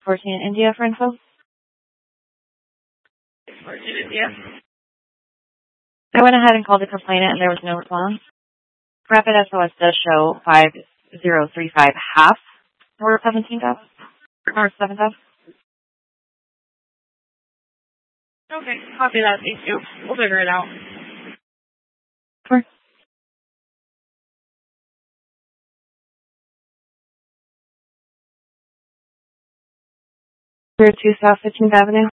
614 India for info. 614 India. I went ahead and called the complainant and there was no response. Rapid SOS does show 5035 half or 17th up or 7th up. Okay, copy that. Thank you. We'll figure it out. Sure. 2 South 15th Avenue.